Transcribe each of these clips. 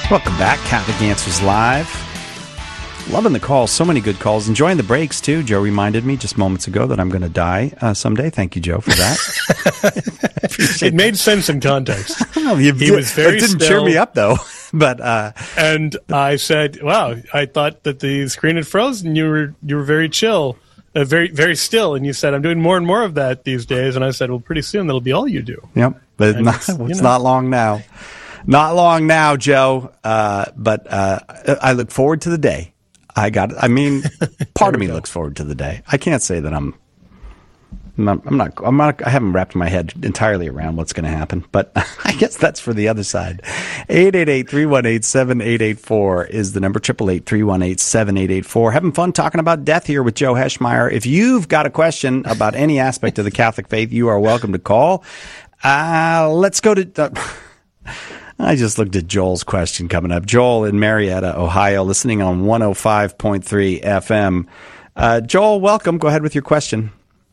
Welcome back, Catholic Answers Live. Loving the calls, so many good calls. Enjoying the breaks, too. Joe reminded me just moments ago that I'm going to die someday. Thank you, Joe, for that. It made sense in context. Well, He was very It didn't still. cheer me up, though. But And I said, wow, I thought that the screen had frozen. You were very chill, very, very still. And you said, I'm doing more and more of that these days. And I said, well, pretty soon that'll be all you do. Yep, but And it's not long now. Not long now, Joe. But I look forward to the day. Part of me looks forward to the day. I can't say that I'm not. I haven't wrapped my head entirely around what's going to happen, but I guess that's for the other side. 888-318-7884 is the number. 888-318-7884. Having fun talking about death here with Joe Heschmeyer. If you've got a question about any aspect of the Catholic faith, you are welcome to call. Let's go to. I just looked at Joel's question coming up. Joel in Marietta, Ohio, listening on 105.3 FM. Joel, welcome. Go ahead with your question.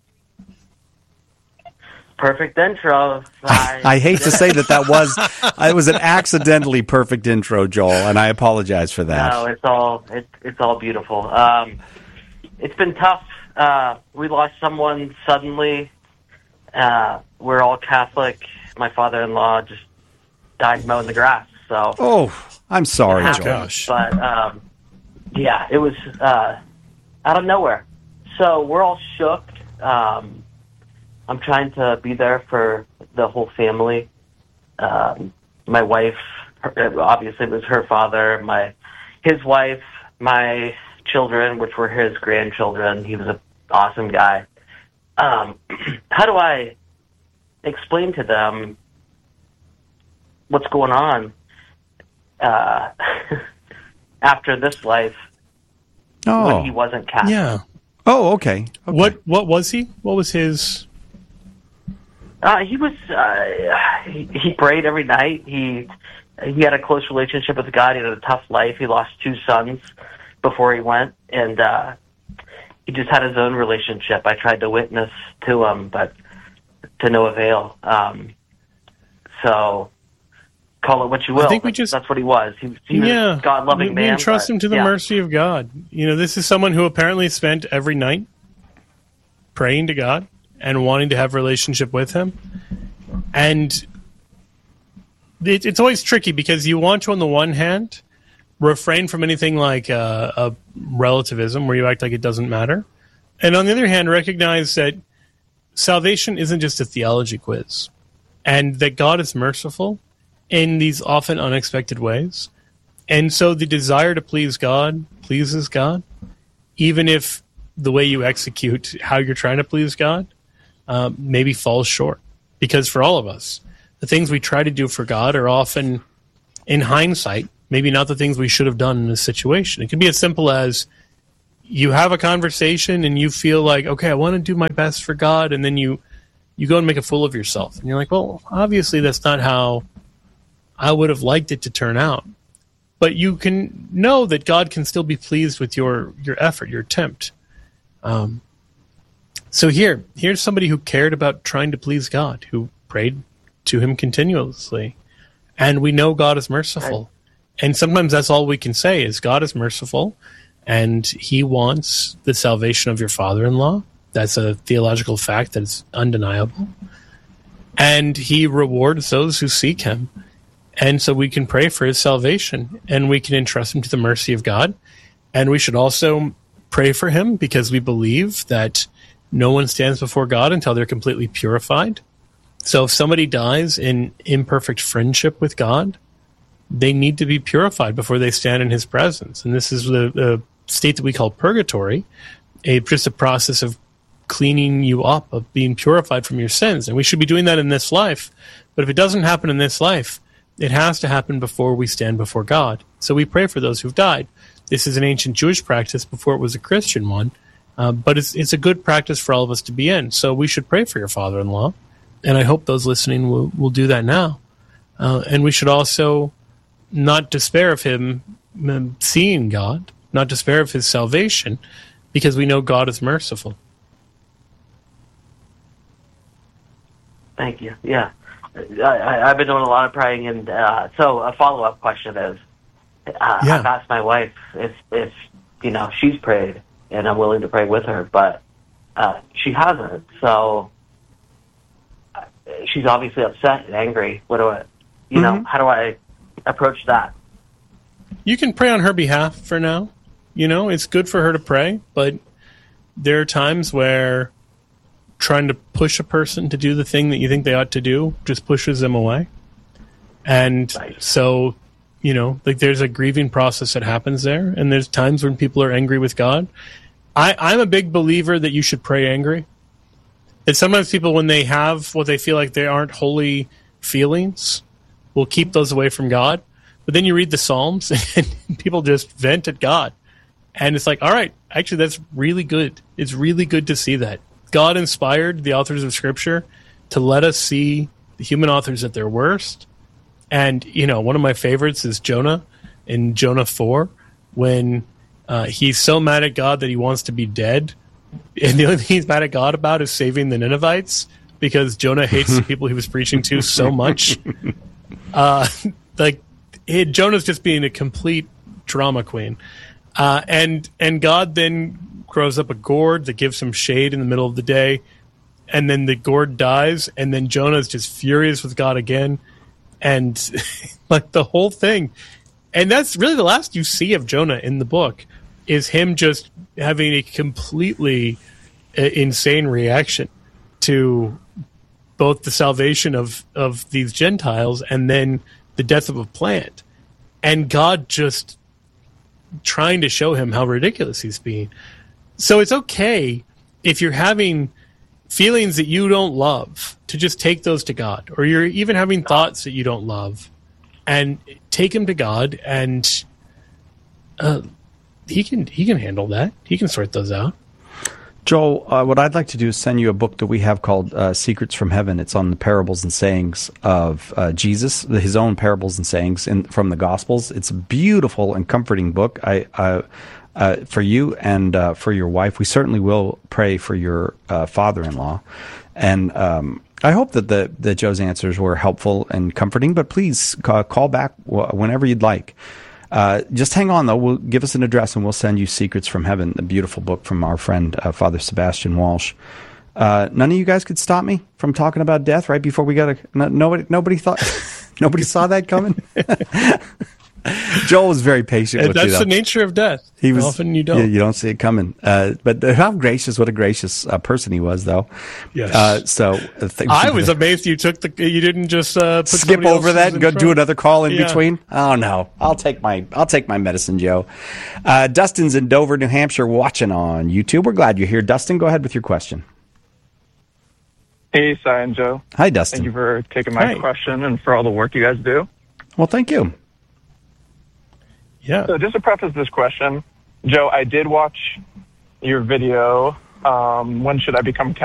Perfect intro. I hate to say that it was an accidentally perfect intro, Joel, and I apologize for that. No, it's all beautiful. It's been tough. We lost someone suddenly. We're all Catholic. My father-in-law just died mowing the grass. So. Oh, I'm sorry, Joel. Gosh. But yeah, it was out of nowhere. So we're all shook. I'm trying to be there for the whole family. My wife, obviously, it was her father. His wife, my children, which were his grandchildren. He was an awesome guy. How do I explain to them what's going on after this life when he wasn't Catholic? Yeah. Oh, okay. What was he? What was his? He was. He prayed every night. He had a close relationship with God. He had a tough life. He lost 2 sons before he went, and he just had his own relationship. I tried to witness to him, but to no avail. So call it what you will. I think that's what he was. He was a God-loving man. We entrust him to the mercy of God. This is someone who apparently spent every night praying to God and wanting to have a relationship with him. And it's always tricky because you want to, on the one hand, refrain from anything like a relativism where you act like it doesn't matter. And on the other hand, recognize that salvation isn't just a theology quiz and that God is merciful in these often unexpected ways. And so the desire to please God pleases God, even if the way you execute how you're trying to please God maybe falls short. Because for all of us, the things we try to do for God are often, in hindsight, maybe not the things we should have done in this situation. It can be as simple as you have a conversation and you feel like, okay, I want to do my best for God, and then you go and make a fool of yourself. And you're like, well, obviously that's not how I would have liked it to turn out. But you can know that God can still be pleased with your effort, your attempt. So here's somebody who cared about trying to please God, who prayed to him continuously. And we know God is merciful. And sometimes that's all we can say is God is merciful, and he wants the salvation of your father-in-law. That's a theological fact that is undeniable. And he rewards those who seek him. And so we can pray for his salvation, and we can entrust him to the mercy of God. And we should also pray for him because we believe that no one stands before God until they're completely purified. So if somebody dies in imperfect friendship with God, they need to be purified before they stand in his presence. And this is the state that we call purgatory, just a process of cleaning you up, of being purified from your sins. And we should be doing that in this life. But if it doesn't happen in this life, it has to happen before we stand before God. So we pray for those who've died. This is an ancient Jewish practice before it was a Christian one. But it's a good practice for all of us to be in. So we should pray for your father-in-law. And I hope those listening will do that now. And we should also not despair of him seeing God, not despair of his salvation, because we know God is merciful. Thank you. Yeah. I've been doing a lot of praying, and so a follow-up question is, I've asked my wife if she's prayed, and I'm willing to pray with her, but she hasn't. So she's obviously upset and angry. What do I, how do I approach that? You can pray on her behalf for now. It's good for her to pray, but there are times where trying to push a person to do the thing that you think they ought to do just pushes them away. And so, there's a grieving process that happens there, and there's times when people are angry with God. I'm a big believer that you should pray angry. And sometimes people, when they have what they feel like they aren't holy feelings, will keep those away from God. But then you read the Psalms, and people just vent at God. And it's like, all right, actually, that's really good. It's really good to see that. God inspired the authors of Scripture to let us see the human authors at their worst. And, one of my favorites is Jonah in Jonah 4, when he's so mad at God that he wants to be dead. And the only thing he's mad at God about is saving the Ninevites, because Jonah hates the people he was preaching to so much. Jonah's just being a complete drama queen. And God then grows up a gourd that gives him shade in the middle of the day, and then the gourd dies, and then Jonah's just furious with God again, and the whole thing. And that's really the last you see of Jonah in the book, is him just having a completely insane reaction to both the salvation of these Gentiles and then the death of a plant, and God just trying to show him how ridiculous he's being. So it's okay if you're having feelings that you don't love to just take those to God, or you're even having thoughts that you don't love, and take them to God, and he can handle that. He can sort those out. Joel, what I'd like to do is send you a book that we have called Secrets from Heaven. It's on the parables and sayings of Jesus, his own parables and sayings from the Gospels. It's a beautiful and comforting book. For you and for your wife. We certainly will pray for your father-in-law. And I hope that Joe's answers were helpful and comforting, but please call back whenever you'd like. Just hang on, though. We'll give us an address, and we'll send you Secrets from Heaven, a beautiful book from our friend, Father Sebastian Walsh. None of you guys could stop me from talking about death right before we got to... Nobody thought... Nobody saw that coming? Joel was very patient with you, though. That's the nature of death. Often you don't. Yeah, you don't see it coming. But how gracious, what a gracious person he was, though. Yes. I was amazed you didn't just skip over that and go do another call in between. Oh no, I'll take my medicine, Joe. Dustin's in Dover, New Hampshire, watching on YouTube. We're glad you're here, Dustin. Go ahead with your question. Hey, Si and Joe. Hi, Dustin. Thank you for taking my question and for all the work you guys do. Well, thank you. Yeah. So just to preface this question, Joe, I did watch your video, When Should I Become Catholic?